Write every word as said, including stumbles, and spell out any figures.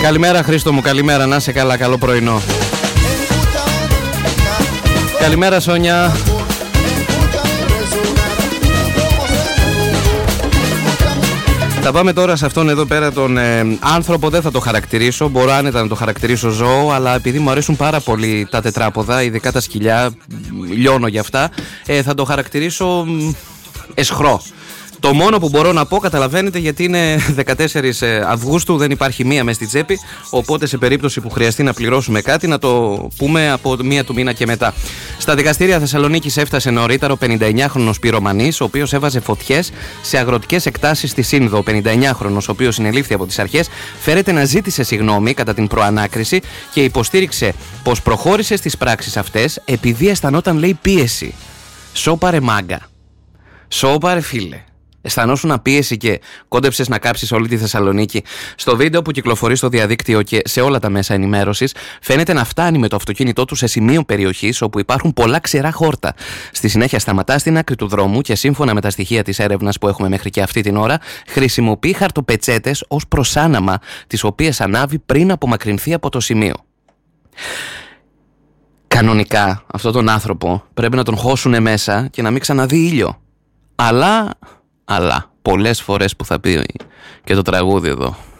Καλημέρα Χρήστο μου, καλημέρα, να είσαι καλά, καλό πρωινό. Καλημέρα Σόνια. Θα πάμε τώρα σε αυτόν εδώ πέρα τον ε, άνθρωπο, δεν θα το χαρακτηρίσω, μπορώ άνετα να το χαρακτηρίσω ζώο, αλλά επειδή μου αρέσουν πάρα πολύ τα τετράποδα, ειδικά τα σκυλιά, λιώνω για αυτά, ε, θα το χαρακτηρίσω εσχρό. Το μόνο που μπορώ να πω, καταλαβαίνετε, γιατί είναι δεκατέσσερις Αυγούστου, δεν υπάρχει μία μες στη τσέπη, οπότε σε περίπτωση που χρειαστεί να πληρώσουμε κάτι, να το πούμε από μία του μήνα και μετά. Στα δικαστήρια Θεσσαλονίκης έφτασε νωρίτερα ο πενηνταεννιάχρονος πυρομανής, ο οποίος έβαζε φωτιές σε αγροτικές εκτάσεις στη Σύνδο. Ο πενηνταεννιάχρονος, ο οποίος συνελήφθη από τις αρχές, φέρεται να ζήτησε συγγνώμη κατά την προανάκριση και υποστήριξε πως προχώρησε στις πράξεις αυτές επειδή αισθανόταν, λέει, πίεση. Σώπαρε μάγκα. Σώπαρε φίλε. Αισθανόσουν πίεση και κόντεψες να κάψεις όλη τη Θεσσαλονίκη. Στο βίντεο που κυκλοφορεί στο διαδίκτυο και σε όλα τα μέσα ενημέρωσης, φαίνεται να φτάνει με το αυτοκίνητό του σε σημείο περιοχής όπου υπάρχουν πολλά ξερά χόρτα. Στη συνέχεια σταματά στην άκρη του δρόμου και σύμφωνα με τα στοιχεία της έρευνας που έχουμε μέχρι και αυτή την ώρα, χρησιμοποιεί χαρτοπετσέτες ως προσάναμα, τις οποίες ανάβει πριν απομακρυνθεί από το σημείο. Κανονικά αυτόν τον άνθρωπο πρέπει να τον χώσουνε μέσα και να μην ξαναδεί ήλιο. Αλλά... Αλλά πολλές φορές που θα πει και το τραγούδι εδώ.